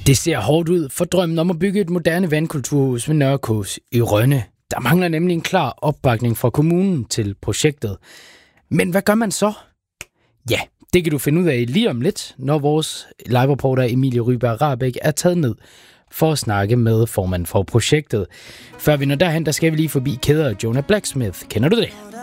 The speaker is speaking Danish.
Det ser hårdt ud for drømmen om at bygge et moderne vandkulturhus ved Nørrekås i Rønne. Der mangler nemlig en klar opbakning fra kommunen til projektet. Men hvad gør man så? Ja, det kan du finde ud af lige om lidt, når vores live-reporter Emilie Ryberg Rahbek er taget ned for at snakke med formanden for projektet. Før vi når derhen, der skal vi lige forbi Kæder og Jonah Blacksmith. Kender du det?